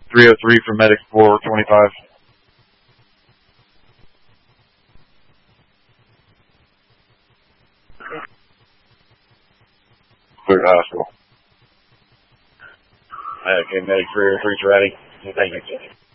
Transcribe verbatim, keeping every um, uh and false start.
three oh three for medic four twenty-five. Clear to hospital. Okay, medic three oh three's ready. Thank you.